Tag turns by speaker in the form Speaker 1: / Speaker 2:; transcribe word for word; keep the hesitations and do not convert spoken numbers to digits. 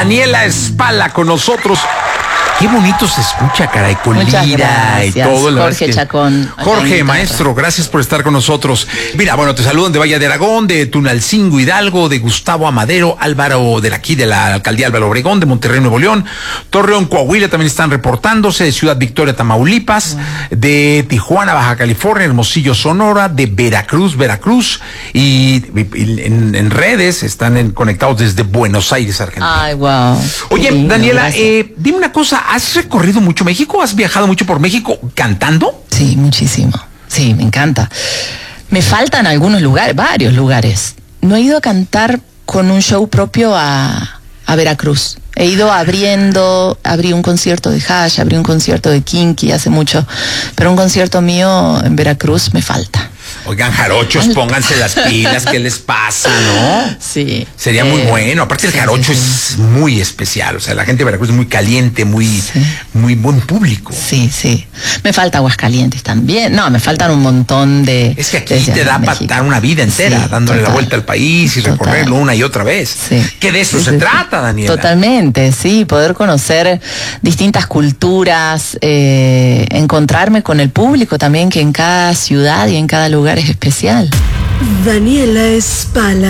Speaker 1: Daniela Espala con nosotros. Qué bonito se escucha, caray, con
Speaker 2: Muchas
Speaker 1: lira y
Speaker 2: gracias,
Speaker 1: todo.
Speaker 2: Jorge
Speaker 1: que...
Speaker 2: Chacón.
Speaker 1: Jorge, maestro, gracias por estar con nosotros. Mira, bueno, te saludan de Valle de Aragón, de Tunalcingo, Hidalgo, de Gustavo Amadero, Álvaro, de aquí, de la alcaldía Álvaro Obregón, de Monterrey, Nuevo León, Torreón, Coahuila, también están reportándose, de Ciudad Victoria, Tamaulipas, wow. de Tijuana, Baja California, Hermosillo, Sonora, de Veracruz, Veracruz, y, y en, en redes están en, conectados desde Buenos Aires, Argentina.
Speaker 2: Ay, wow.
Speaker 1: Oye,
Speaker 2: sí,
Speaker 1: Daniela, eh, dime una cosa, ¿has recorrido mucho México? ¿Has viajado mucho por México cantando?
Speaker 2: Sí, muchísimo. Sí, me encanta. Me faltan algunos lugares, varios lugares. No he ido a cantar con un show propio a, a Veracruz. He ido abriendo, abrí un concierto de Hash, abrí un concierto de Kinky hace mucho, pero un concierto mío en Veracruz me falta.
Speaker 1: Oigan, jarochos, pónganse las pilas, ¿qué les pasa, no?
Speaker 2: Sí.
Speaker 1: Sería
Speaker 2: eh,
Speaker 1: muy bueno. Aparte, el
Speaker 2: sí,
Speaker 1: jarocho
Speaker 2: sí, sí.
Speaker 1: es muy especial. O sea, la gente de Veracruz es muy caliente, muy, sí. muy buen público.
Speaker 2: Sí, sí. Me falta Aguascalientes también. No, me faltan un montón de...
Speaker 1: Es que aquí de, te da para dar una vida entera, sí, dándole total, la vuelta al país y total. recorrerlo una y otra vez. Sí. Que de eso sí, se sí, trata, sí. Daniela.
Speaker 2: Totalmente, sí. Poder conocer distintas culturas, eh, encontrarme con el público también, que en cada ciudad y en cada lugar es especial.
Speaker 3: Daniela Espala.